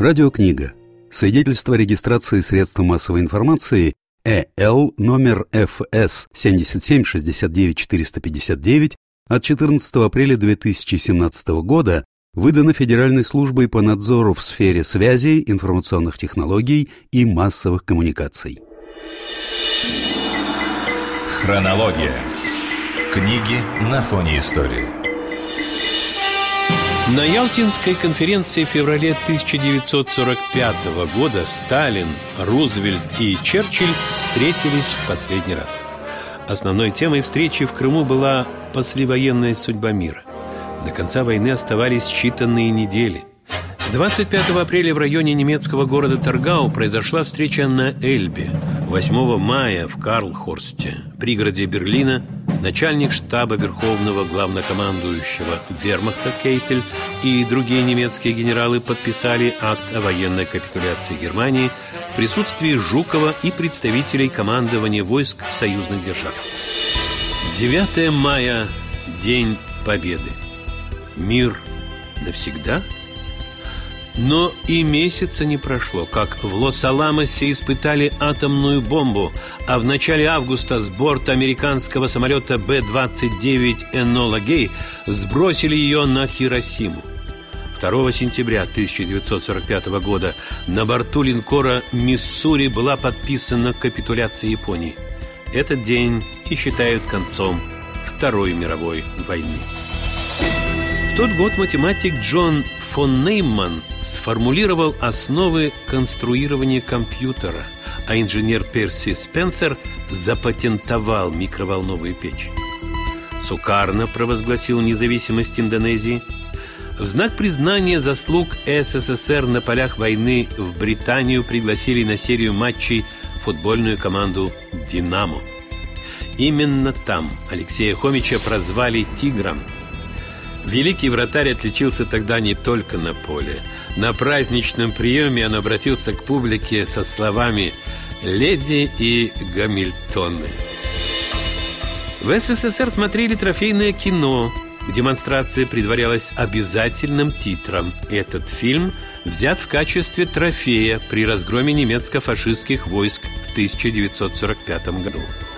Радиокнига. Свидетельство о регистрации средств массовой информации ЭЛ номер ФС 77-69-459 от 14 апреля 2017 года выдано Федеральной службой по надзору в сфере связи, информационных технологий и массовых коммуникаций. Хронология. Книги на фоне истории. На Ялтинской конференции в феврале 1945 года Сталин, Рузвельт и Черчилль встретились в последний раз. Основной темой встречи в Крыму была послевоенная судьба мира. До конца войны оставались считанные недели. 25 апреля в районе немецкого города Таргау произошла встреча на Эльбе. 8 мая в Карлхорсте, пригороде Берлина, начальник штаба Верховного главнокомандующего Вермахта Кейтель и другие немецкие генералы подписали акт о военной капитуляции Германии в присутствии Жукова и представителей командования войск союзных держав. 9 мая – День Победы. Мир навсегда? Но и месяца не прошло, как в Лос-Аламосе испытали атомную бомбу, а в начале августа с борта американского самолета Б-29 Энола Гей сбросили ее на Хиросиму. 2 сентября 1945 года на борту линкора «Миссури» была подписана капитуляция Японии. Этот день и считают концом Второй мировой войны. В тот год математик Джон фон Нейман сформулировал основы конструирования компьютера, а инженер Перси Спенсер запатентовал микроволновую печь. Сукарно провозгласил независимость Индонезии. В знак признания заслуг СССР на полях войны в Британию пригласили на серию матчей футбольную команду «Динамо». Именно там Алексея Хомича прозвали «Тигром». Великий вратарь отличился тогда не только на поле. На праздничном приеме он обратился к публике со словами «Леди и Гамильтоны». В СССР смотрели трофейное кино. Демонстрация предварялась обязательным титром. Этот фильм взят в качестве трофея при разгроме немецко-фашистских войск в 1945 году.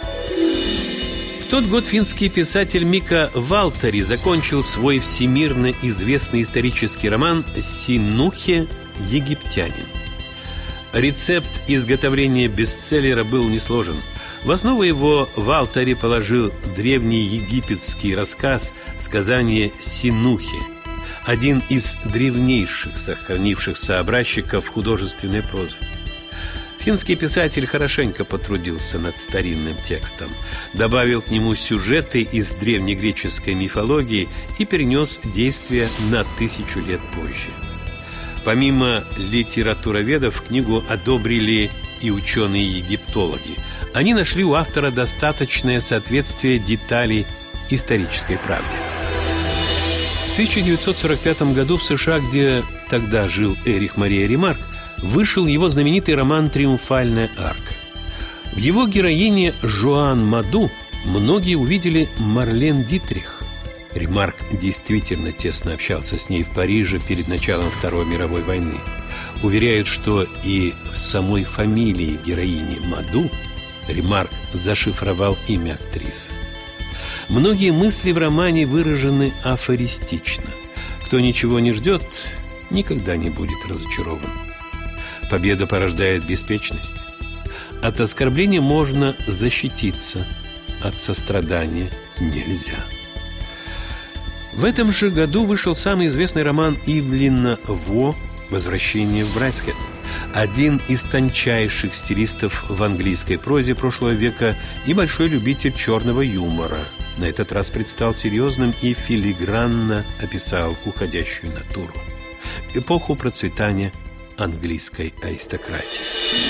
В тот год финский писатель Мика Валтари закончил свой всемирно известный исторический роман «Синухе. Египтянин». Рецепт изготовления бестселлера был несложен. В основу его Валтари положил древний египетский рассказ «Сказание Синухи», один из древнейших сохранившихся образчиков художественной прозы. Финский писатель хорошенько потрудился над старинным текстом, добавил к нему сюжеты из древнегреческой мифологии и перенес действие на 1000 лет позже. Помимо литературоведов, книгу одобрили и ученые-египтологи. Они нашли у автора достаточное соответствие деталей исторической правде. В 1945 году в США, где тогда жил Эрих Мария Ремарк, вышел его знаменитый роман «Триумфальная арка». В его героине Жоан Маду многие увидели Марлен Дитрих. Ремарк действительно тесно общался с ней в Париже перед началом Второй мировой войны. Уверяют, что и в самой фамилии героини Маду Ремарк зашифровал имя актрисы. Многие мысли в романе выражены афористично. Кто ничего не ждет, никогда не будет разочарован. Победа порождает беспечность. От оскорбления можно защититься, от сострадания нельзя. В этом же году вышел самый известный роман Ивлина Во «Возвращение в Брайсхед». Один из тончайших стилистов в английской прозе прошлого века и большой любитель черного юмора. На этот раз предстал серьезным и филигранно описал уходящую натуру. Эпоху процветания английской аристократии.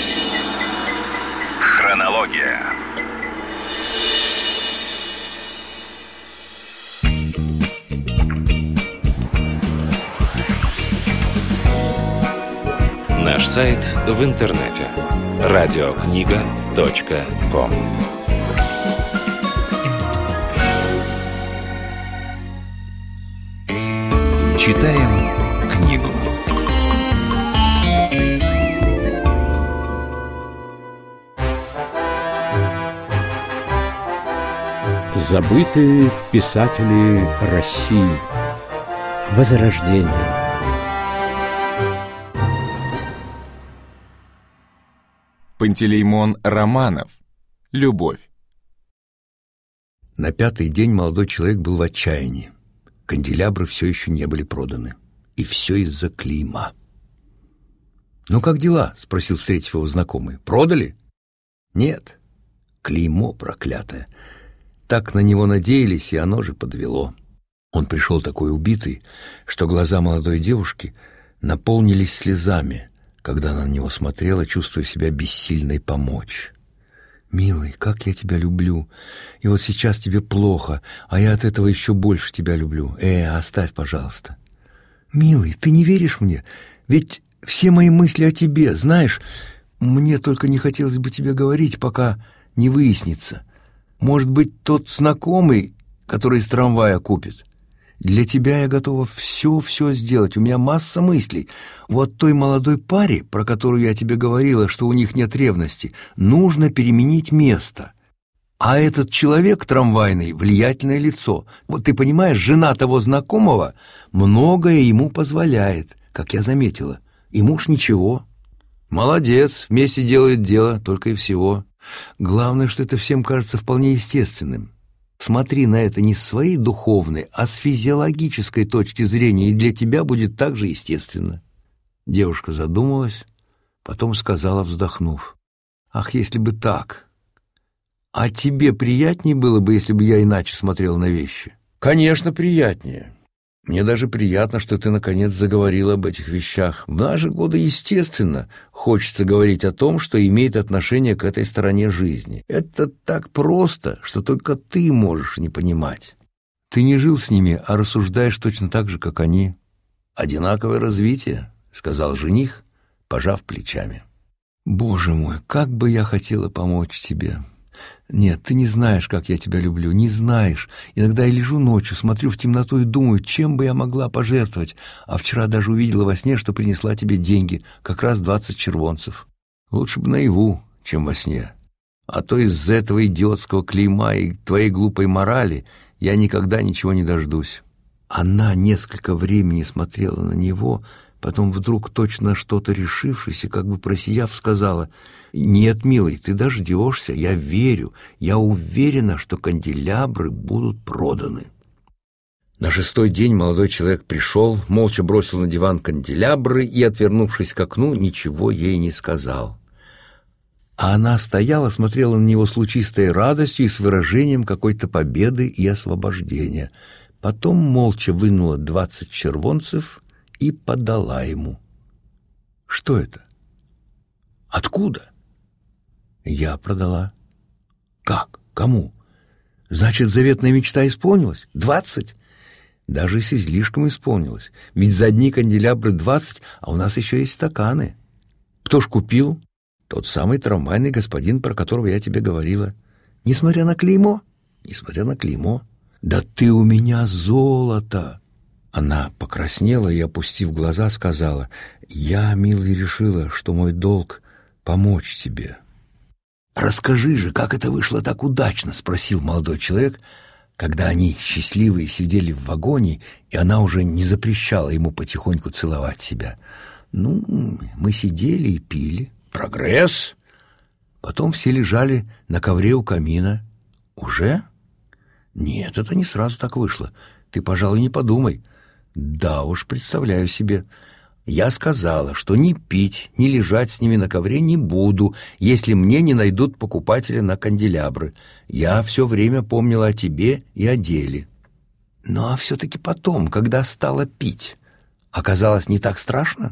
Хронология. Наш сайт в интернете. Радиокнига.ком. Читаем книгу. Забытые писатели России. Возрождение. Пантелеймон Романов. Любовь. На пятый день молодой человек был в отчаянии. Канделябры все еще не были проданы. И все из-за клейма. «Ну, как дела?» — спросил, встретив его знакомый. «Продали?» «Нет. Клеймо проклятое. Так на него надеялись, и оно же подвело». Он пришел такой убитый, что глаза молодой девушки наполнились слезами, когда она на него смотрела, чувствуя себя бессильной помочь. «Милый, как я тебя люблю! И вот сейчас тебе плохо, а я от этого еще больше тебя люблю. Оставь, пожалуйста». «Милый, ты не веришь мне? Ведь все мои мысли о тебе, знаешь, мне только не хотелось бы тебе говорить, пока не выяснится. Может быть, тот знакомый, который из трамвая купит? Для тебя я готова все сделать, у меня масса мыслей. Вот той молодой паре, про которую я тебе говорила, что у них нет ревности, нужно переменить место. А этот человек трамвайный — влиятельное лицо. Вот ты понимаешь, жена того знакомого многое ему позволяет, как я заметила. И муж ничего. Молодец, вместе делает дело, только и всего. Главное, что это всем кажется вполне естественным. Смотри на это не с своей духовной, а с физиологической точки зрения, и для тебя будет так же естественно». Девушка задумалась, потом сказала, вздохнув: «Ах, если бы так! А тебе приятнее было бы, если бы я иначе смотрел на вещи?» «Конечно, приятнее. Мне даже приятно, что ты, наконец, заговорила об этих вещах. В наши годы, естественно, хочется говорить о том, что имеет отношение к этой стороне жизни. Это так просто, что только ты можешь не понимать. Ты не жил с ними, а рассуждаешь точно так же, как они». «Одинаковое развитие», — сказал жених, пожав плечами. «Боже мой, как бы я хотела помочь тебе! Нет, ты не знаешь, как я тебя люблю, не знаешь. Иногда я лежу ночью, смотрю в темноту и думаю, чем бы я могла пожертвовать, а вчера даже увидела во сне, что принесла тебе деньги, как раз 20 червонцев. Лучше бы наяву, чем во сне. А то из-за этого идиотского клейма и твоей глупой морали я никогда ничего не дождусь». Она несколько времени смотрела на него, потом вдруг, точно что-то решившись и как бы просияв, сказала: «Нет, милый, ты дождешься, я верю, я уверена, что канделябры будут проданы». На шестой день молодой человек пришел, молча бросил на диван канделябры и, отвернувшись к окну, ничего ей не сказал. А она стояла, смотрела на него с лучистой радостью и с выражением какой-то победы и освобождения. Потом молча вынула 20 червонцев и подала ему. «Что это? Откуда?» «Я продала». «Как? Кому? Значит, заветная мечта исполнилась? 20? Даже с излишком исполнилась. Ведь за одни канделябры 20, а у нас еще есть стаканы. Кто ж купил? Тот самый трамвайный господин, про которого я тебе говорила. Несмотря на клеймо? Несмотря на клеймо. Да ты у меня золото!» Она покраснела и, опустив глаза, сказала: «Я, милый, решила, что мой долг — помочь тебе». «Расскажи же, как это вышло так удачно?» — спросил молодой человек, когда они, счастливые, сидели в вагоне, и она уже не запрещала ему потихоньку целовать себя. «Ну, мы сидели и пили. Прогресс!» Потом все лежали на ковре у камина. «Уже?» «Нет, это не сразу так вышло. Ты, пожалуй, не подумай». «Да уж, представляю себе. Я сказала, что ни пить, ни лежать с ними на ковре не буду, если мне не найдут покупателя на канделябры. Я все время помнила о тебе и о деле». «Ну, а все-таки потом, когда стала пить, оказалось не так страшно?»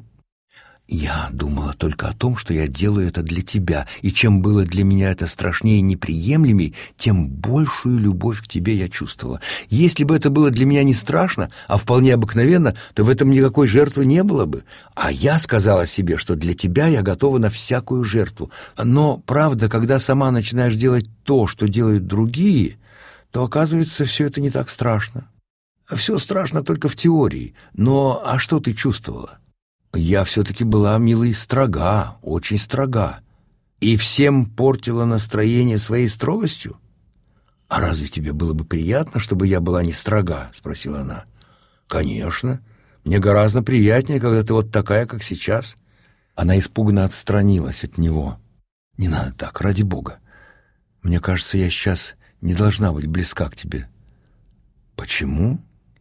«Я думала только о том, что я делаю это для тебя, и чем было для меня это страшнее и неприемлемей, тем большую любовь к тебе я чувствовала. Если бы это было для меня не страшно, а вполне обыкновенно, то в этом никакой жертвы не было бы. А я сказала себе, что для тебя я готова на всякую жертву. Но, правда, когда сама начинаешь делать то, что делают другие, то, оказывается, все это не так страшно. Все страшно только в теории. Но а что ты чувствовала?» «Я все-таки была, милый, строга, очень строга. И всем портила настроение своей строгостью? «А разве тебе было бы приятно, чтобы я была не строга?» — спросила она. «Конечно. Мне гораздо приятнее, когда ты вот такая, как сейчас». Она испуганно отстранилась от него. «Не надо так, ради бога. Мне кажется, я сейчас не должна быть близка к тебе». «Почему?»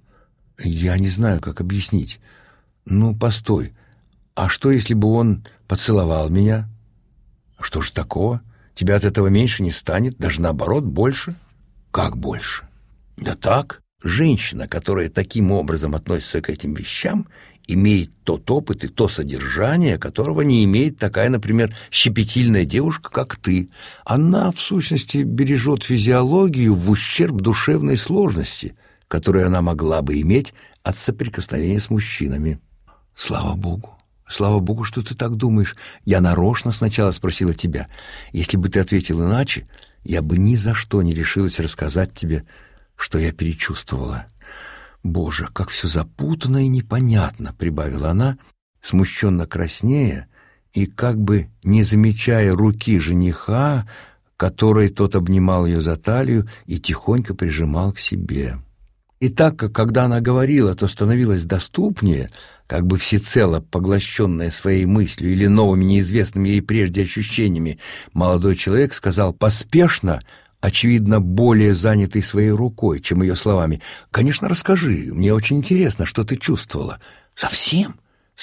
«Я не знаю, как объяснить. Ну, постой. А что, если бы он поцеловал меня?» «Что ж такого? Тебя от этого меньше не станет, даже наоборот, больше». «Как больше?» «Да так. Женщина, которая таким образом относится к этим вещам, имеет тот опыт и то содержание, которого не имеет такая, например, щепетильная девушка, как ты. Она, в сущности, бережет физиологию в ущерб душевной сложности, которую она могла бы иметь от соприкосновения с мужчинами». «Слава Богу, что ты так думаешь. Я нарочно сначала спросила тебя. Если бы ты ответил иначе, я бы ни за что не решилась рассказать тебе, что я перечувствовала». «Боже, как все запутанно и непонятно», — прибавила она, смущенно краснея и как бы не замечая руки жениха, которой тот обнимал ее за талию и тихонько прижимал к себе. И так как, когда она говорила, то становилась доступнее, как бы всецело поглощенная своей мыслью или новыми неизвестными ей прежде ощущениями, молодой человек сказал поспешно, очевидно, более занятый своей рукой, чем ее словами: «Конечно, расскажи, мне очень интересно, что ты чувствовала». «Совсем?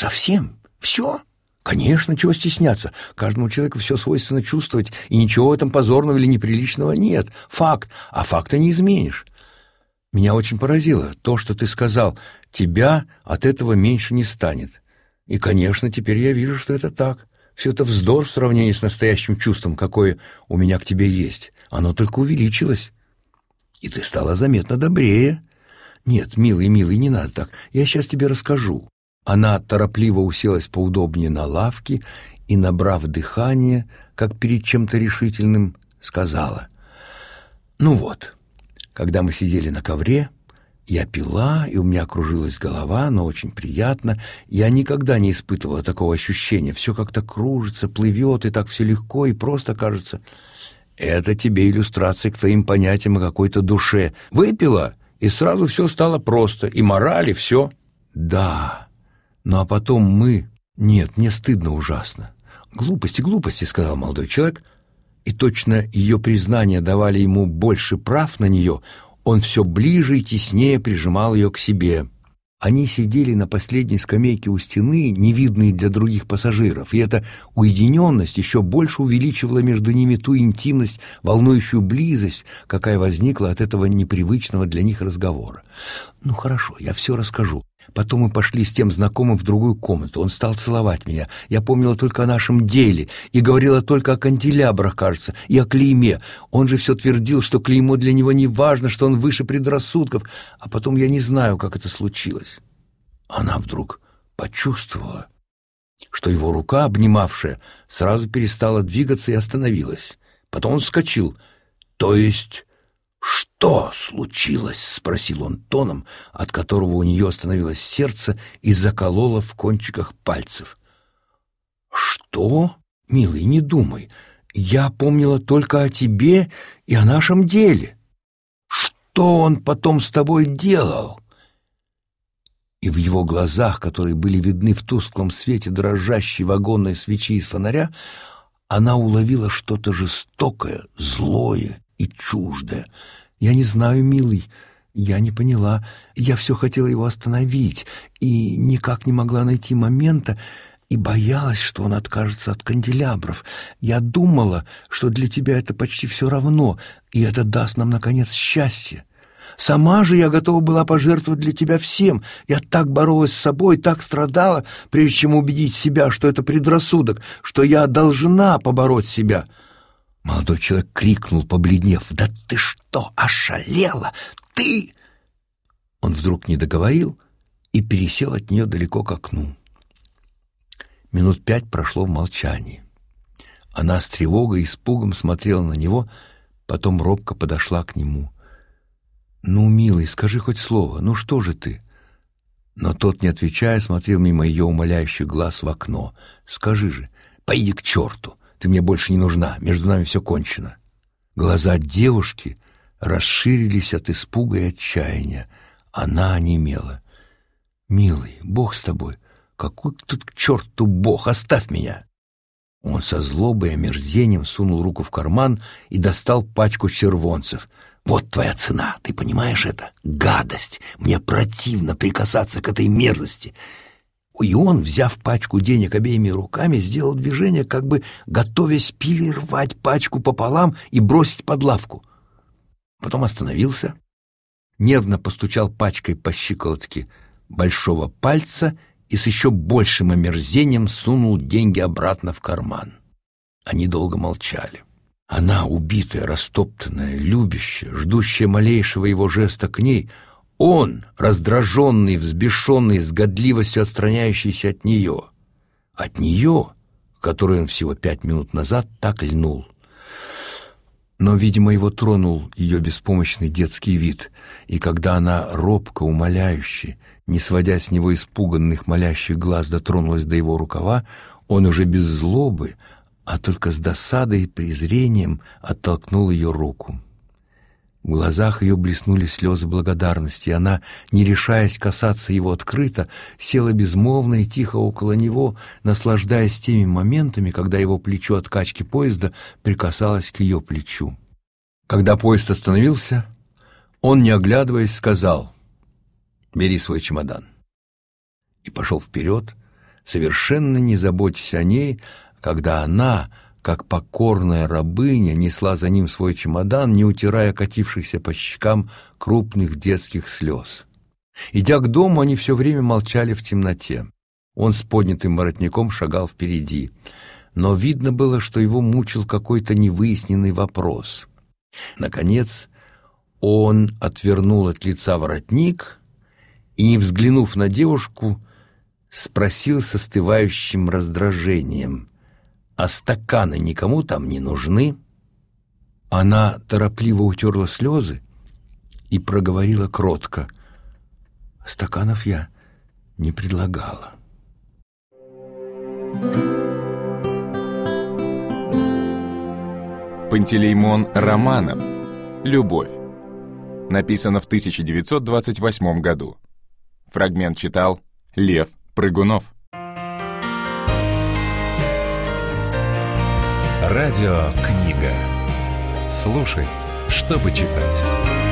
Все? Конечно, чего стесняться? Каждому человеку все свойственно чувствовать, и ничего в этом позорного или неприличного нет. Факт, а факта не изменишь». «Меня очень поразило то, что ты сказал. Тебя от этого меньше не станет. И, конечно, теперь я вижу, что это так. Все это вздор в сравнении с настоящим чувством, какое у меня к тебе есть. Оно только увеличилось. И ты стала заметно добрее». «Нет, милый, не надо так. Я сейчас тебе расскажу». Она торопливо уселась поудобнее на лавке и, набрав дыхание, как перед чем-то решительным, сказала: «Ну вот, когда мы сидели на ковре, я пила, и у меня кружилась голова, но очень приятно. Я никогда не испытывала такого ощущения. Все как-то кружится, плывет, и так все легко, и просто кажется. Это тебе иллюстрация к твоим понятиям о какой-то душе. Выпила, и сразу все стало просто, и мораль, и все». «Да, ну а потом мы...» «Нет, мне стыдно ужасно». «Глупости», — сказал молодой человек, и точно ее признания давали ему больше прав на нее, он все ближе и теснее прижимал ее к себе. Они сидели на последней скамейке у стены, невидные для других пассажиров, и эта уединенность еще больше увеличивала между ними ту интимность, волнующую близость, какая возникла от этого непривычного для них разговора. «Ну хорошо, я все расскажу. Потом мы пошли с тем знакомым в другую комнату. Он стал целовать меня. Я помнила только о нашем деле и говорила только о канделябрах, кажется, и о клейме. Он же все твердил, что клеймо для него не важно, что он выше предрассудков. А потом я не знаю, как это случилось». Она вдруг почувствовала, что его рука, обнимавшая, сразу перестала двигаться и остановилась. Потом он вскочил. «То есть... что случилось?» — спросил он тоном, от которого у нее остановилось сердце и закололо в кончиках пальцев. «Что? Милый, не думай. Я помнила только о тебе и о нашем деле. Что он потом с тобой делал?» И в его глазах, которые были видны в тусклом свете дрожащей вагонной свечи из фонаря, она уловила что-то жестокое, злое и чуждое. «Я не знаю, милый, я не поняла. Я все хотела его остановить и никак не могла найти момента, и боялась, что он откажется от канделябров. Я думала, что для тебя это почти все равно, и это даст нам, наконец, счастье. Сама же я готова была пожертвовать для тебя всем. Я так боролась с собой, так страдала, прежде чем убедить себя, что это предрассудок, что я должна побороть себя». Молодой человек крикнул, побледнев: «Да ты что, ошалела? Ты...» Он вдруг не договорил и пересел от нее далеко к окну. Минут 5 прошло в молчании. Она с тревогой и испугом смотрела на него, потом робко подошла к нему. «Ну, милый, скажи хоть слово, ну что же ты?» Но тот, не отвечая, смотрел мимо ее умоляющих глаз в окно. «Скажи же, пойди к черту! Ты мне больше не нужна, между нами все кончено». Глаза девушки расширились от испуга и отчаяния. Она онемела. «Милый, Бог с тобой! Какой тут к черту Бог! Оставь меня!» Он со злобой и омерзением сунул руку в карман и достал пачку червонцев. «Вот твоя цена, ты понимаешь это? Гадость! Мне противно прикасаться к этой мерзости!» И он, взяв пачку денег обеими руками, сделал движение, как бы готовясь перервать пачку пополам и бросить под лавку. Потом остановился, нервно постучал пачкой по щиколотке большого пальца и с еще большим омерзением сунул деньги обратно в карман. Они долго молчали. Она, убитая, растоптанная, любящая, ждущая малейшего его жеста к ней, он, раздраженный, взбешенный, с годливостью отстраняющийся от нее, которой он всего 5 минут назад так льнул. Но, видимо, его тронул ее беспомощный детский вид, и когда она робко, умоляюще, не сводя с него испуганных, молящих глаз, дотронулась до его рукава, он уже без злобы, а только с досадой и презрением оттолкнул ее руку. В глазах ее блеснули слезы благодарности, и она, не решаясь касаться его открыто, села безмолвно и тихо около него, наслаждаясь теми моментами, когда его плечо от качки поезда прикасалось к ее плечу. Когда поезд остановился, он, не оглядываясь, сказал: «Бери свой чемодан», и пошел вперед, совершенно не заботясь о ней, когда она, как покорная рабыня, несла за ним свой чемодан, не утирая катившихся по щекам крупных детских слез. Идя к дому, они все время молчали в темноте. Он с поднятым воротником шагал впереди, но видно было, что его мучил какой-то невыясненный вопрос. Наконец, он отвернул от лица воротник и, не взглянув на девушку, спросил с остывающим раздражением: «А стаканы никому там не нужны?» Она торопливо утерла слезы и проговорила кротко: «Стаканов я не предлагала». Пантелеймон Романов. «Любовь». Написано в 1928 году. Фрагмент читал Лев Прыгунов. Радиокнига. Слушай, чтобы читать.